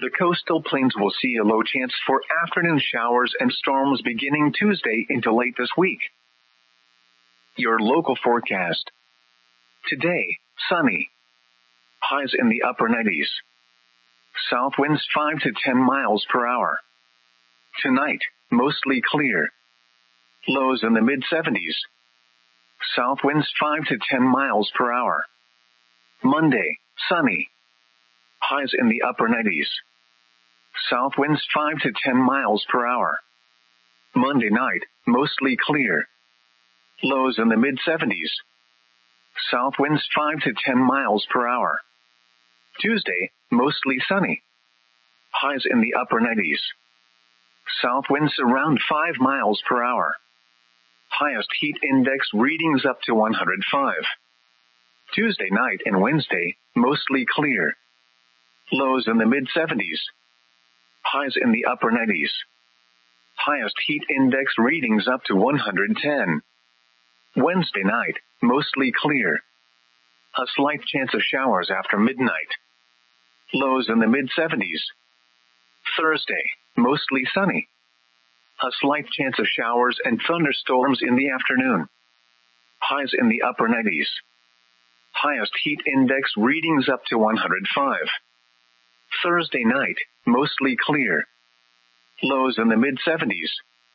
The coastal plains will see a low chance for afternoon showers and storms beginning Tuesday into late this week. Your local forecast. Today, sunny. Highs in the upper 90s. South winds 5 to 10 miles per hour. Tonight, mostly clear. Lows in the mid-70s. South winds 5 to 10 miles per hour. Monday, sunny. Highs in the upper 90s. South winds 5 to 10 miles per hour. Monday night, mostly clear. Lows in the mid-70s. South winds 5 to 10 miles per hour. Tuesday, mostly sunny. Highs in the upper 90s. South winds around 5 miles per hour. Highest heat index readings up to 105. Tuesday night and Wednesday, mostly clear. Lows in the mid-70s. Highs in the upper 90s. Highest heat index readings up to 110. Wednesday night, mostly clear. A slight chance of showers after midnight. Lows in the mid-70s. Thursday, mostly sunny. A slight chance of showers and thunderstorms in the afternoon. Highs in the upper 90s. Highest heat index readings up to 105. Thursday night, mostly clear. Lows in the mid-70s.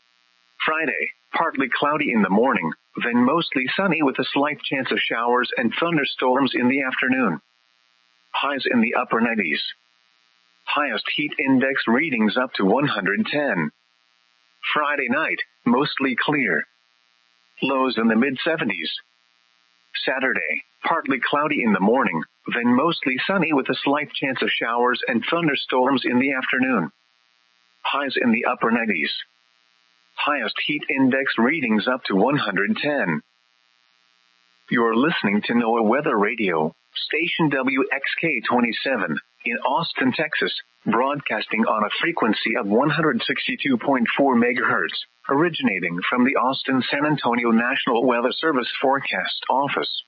Friday, partly cloudy in the morning, then mostly sunny with a slight chance of showers and thunderstorms in the afternoon. Highs in the upper 90s. Highest heat index readings up to 110. Friday night, mostly clear. Lows in the mid-70s. Saturday, partly cloudy in the morning, then mostly sunny with a slight chance of showers and thunderstorms in the afternoon. Highs in the upper 90s. Highest heat index readings up to 110. You're listening to NOAA Weather Radio, station WXK-27, in Austin, Texas, broadcasting on a frequency of 162.4 MHz, originating from the Austin-San Antonio National Weather Service Forecast Office.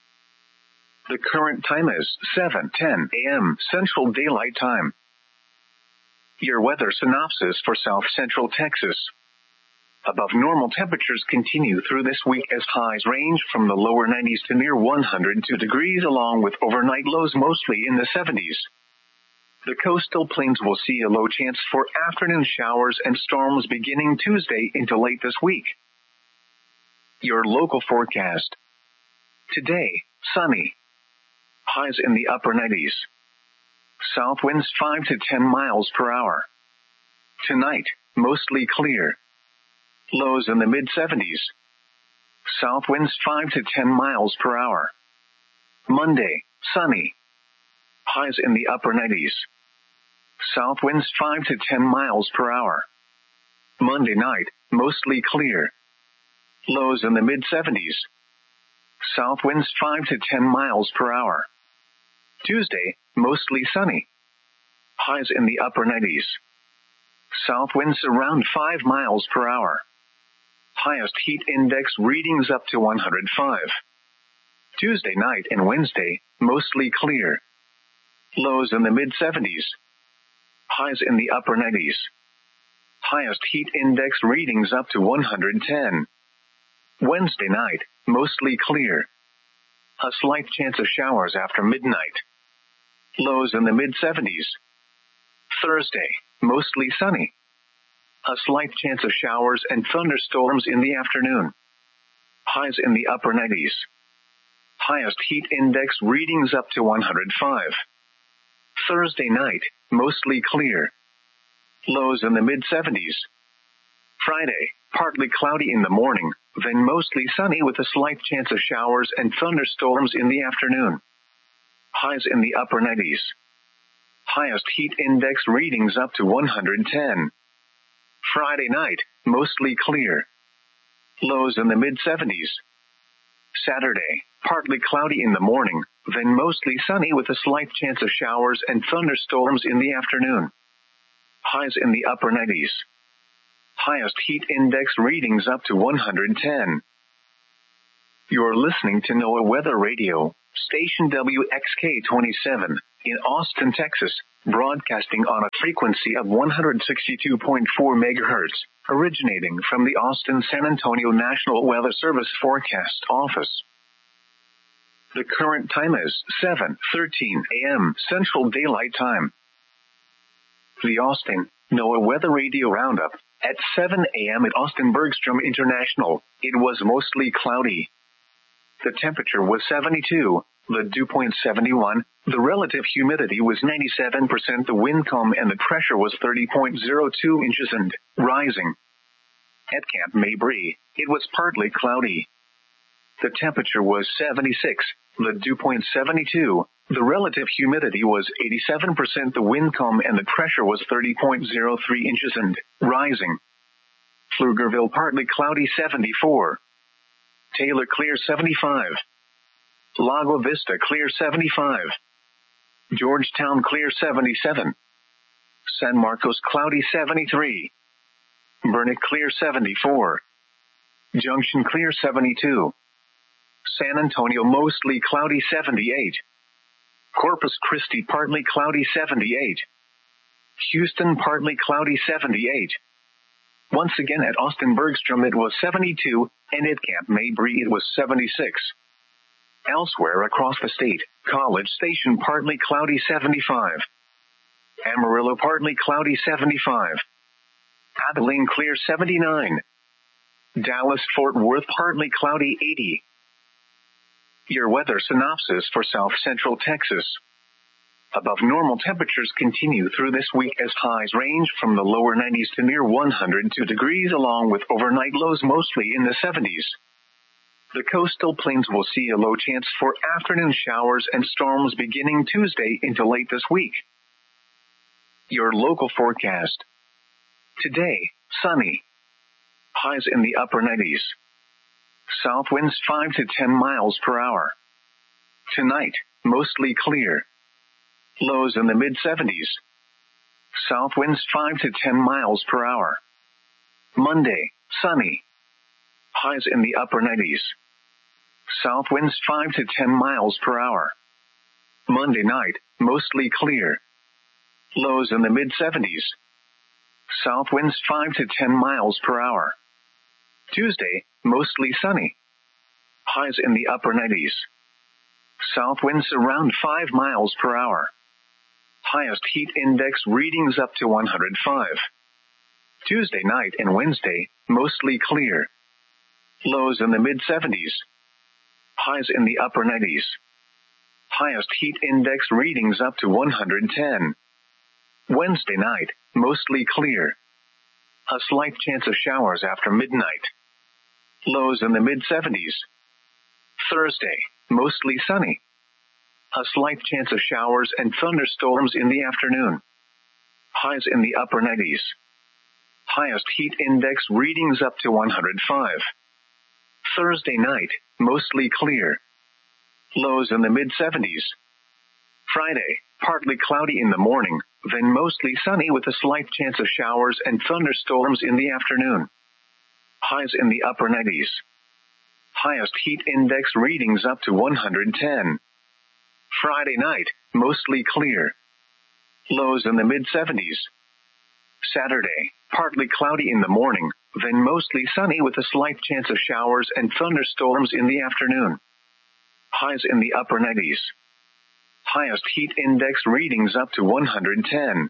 The current time is 7:10 a.m. Central Daylight Time. Your weather synopsis for South Central Texas. Above normal temperatures continue through this week as highs range from the lower 90s to near 102 degrees along with overnight lows mostly in the 70s. The coastal plains will see a low chance for afternoon showers and storms beginning Tuesday into late this week. Your local forecast. Today, sunny. Highs in the upper 90s. South winds 5 to 10 miles per hour. Tonight, mostly clear. Lows in the mid-70s. South winds 5 to 10 miles per hour. Monday, sunny. Highs in the upper 90s. South winds 5 to 10 miles per hour. Monday night, mostly clear. Lows in the mid-70s. South winds 5 to 10 miles per hour. Tuesday, mostly sunny. Highs in the upper 90s. South winds around 5 miles per hour. Highest heat index readings up to 105. Tuesday night and Wednesday, mostly clear. Lows in the mid-70s. Highs in the upper 90s. Highest heat index readings up to 110. Wednesday night, mostly clear. A slight chance of showers after midnight. Lows in the mid-70s. Thursday, mostly sunny. A slight chance of showers and thunderstorms in the afternoon. Highs in the upper 90s. Highest heat index readings up to 105. Thursday night, mostly clear. Lows in the mid-70s. Friday, partly cloudy in the morning, then mostly sunny with a slight chance of showers and thunderstorms in the afternoon. Highs in the upper 90s. Highest heat index readings up to 110. Friday night, mostly clear. Lows in the mid-70s. Saturday, partly cloudy in the morning, then mostly sunny with a slight chance of showers and thunderstorms in the afternoon. Highs in the upper 90s. Highest heat index readings up to 110. You're listening to NOAA Weather Radio, station WXK-27 in Austin, Texas, broadcasting on a frequency of 162.4 megahertz, originating from the Austin-San Antonio National Weather Service Forecast Office. The current time is 7:13 a.m. Central Daylight Time. The Austin NOAA Weather Radio Roundup. At 7 a.m. at Austin Bergstrom International, it was mostly cloudy. The temperature was 72, the dew point 71, the relative humidity was 97%, the wind calm and the pressure was 30.02 inches and rising. At Camp Mabry, it was partly cloudy. The temperature was 76, the dew point 72, the relative humidity was 87%, the wind calm and the pressure was 30.03 inches and rising. Pflugerville partly cloudy 74. Taylor clear 75. Lago Vista clear 75. Georgetown clear 77. San Marcos cloudy 73. Burnet clear 74. Junction clear 72. San Antonio mostly cloudy 78. Corpus Christi partly cloudy 78. Houston partly cloudy 78. Once again at Austin Bergstrom it was 72, and at Camp Mabry it was 76. Elsewhere across the state, College Station partly cloudy 75. Amarillo partly cloudy 75. Abilene clear 79. Dallas Fort Worth partly cloudy 80. Your weather synopsis for South Central Texas. Above normal temperatures continue through this week as highs range from the lower 90s to near 102 degrees along with overnight lows mostly in the 70s. The coastal plains will see a low chance for afternoon showers and storms beginning Tuesday into late this week. Your local forecast. Today, sunny. Highs in the upper 90s. South winds 5 to 10 miles per hour. Tonight, mostly clear. Lows in the mid-70s. South winds 5 to 10 miles per hour. Monday, sunny. Highs in the upper 90s. South winds 5 to 10 miles per hour. Monday night, mostly clear. Lows in the mid-70s. South winds 5 to 10 miles per hour. Tuesday, mostly sunny. Highs in the upper 90s. South winds around 5 miles per hour. Highest heat index readings up to 105. Tuesday night and Wednesday, mostly clear. Lows in the mid-70s. Highs in the upper 90s. Highest heat index readings up to 110. Wednesday night, mostly clear. A slight chance of showers after midnight. Lows in the mid-70s. Thursday, mostly sunny. A slight chance of showers and thunderstorms in the afternoon. Highs in the upper 90s. Highest heat index readings up to 105. Thursday night, mostly clear. Lows in the mid-70s. Friday, partly cloudy in the morning, then mostly sunny with a slight chance of showers and thunderstorms in the afternoon. Highs in the upper 90s. Highest heat index readings up to 110. Friday night, mostly clear. Lows in the mid-70s. Saturday, partly cloudy in the morning, then mostly sunny with a slight chance of showers and thunderstorms in the afternoon. Highs in the upper 90s. Highest heat index readings up to 110.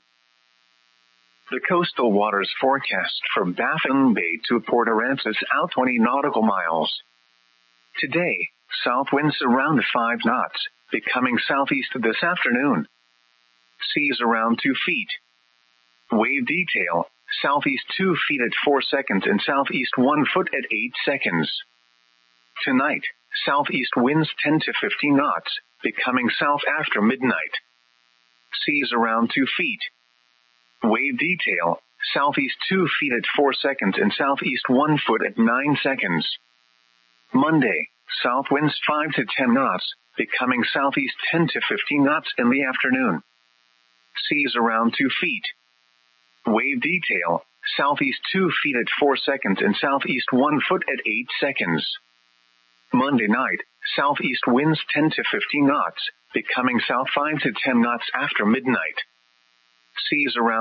The coastal waters forecast from Baffin Bay to Port Aransas out 20 nautical miles. Today, south winds around 5 knots, becoming southeast this afternoon. Seas around 2 feet. Wave detail, southeast 2 feet at 4 seconds and southeast 1 foot at 8 seconds. Tonight, southeast winds 10 to 15 knots, becoming south after midnight. Seas around 2 feet. Wave detail, southeast 2 feet at 4 seconds and southeast 1 foot at 9 seconds. Monday, south winds 5 to 10 knots, becoming southeast 10 to 15 knots in the afternoon. Seas around 2 feet. Wave detail, southeast 2 feet at 4 seconds and southeast 1 foot at 8 seconds. Monday night, southeast winds 10 to 15 knots, becoming south 5 to 10 knots after midnight. Seas around